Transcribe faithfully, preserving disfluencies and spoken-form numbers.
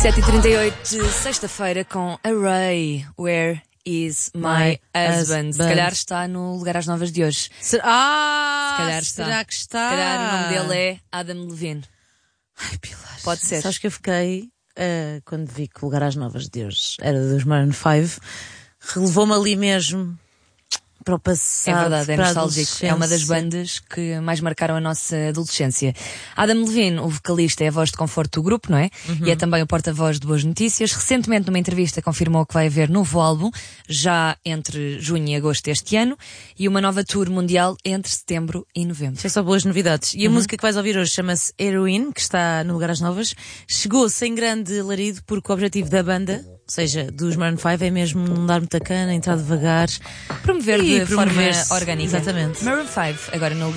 sete e trinta e oito, sexta-feira com Array, Where is my, my husband? Se calhar está no Lugar às Novas de hoje. Ser... Ah, Se calhar está. será que está? Se calhar o nome dele é Adam Levine. Ai, Pilar. Pode ser. Sabes que eu fiquei, uh, quando vi que o Lugar às Novas de hoje era dos Maroon five, relevou-me ali mesmo para o passado. É verdade, é para nostálgico. É uma das bandas que mais marcaram a nossa adolescência. Adam Levine, o vocalista, é a voz de conforto do grupo, não é? Uhum. E é também o porta-voz de Boas Notícias. Recentemente, numa entrevista, confirmou que vai haver novo álbum, já entre junho e agosto deste ano, e uma nova tour mundial entre setembro e novembro. Isso é só boas novidades. E a uhum. música que vais ouvir hoje chama-se Heroine, que está no Lugar às Novas. Chegou sem grande alarido, porque o objetivo da banda, ou seja, dos Maroon five, é mesmo não dar muita cana, entrar devagar, promover e de forma promover-se orgânica. Exatamente. Maroon five, agora no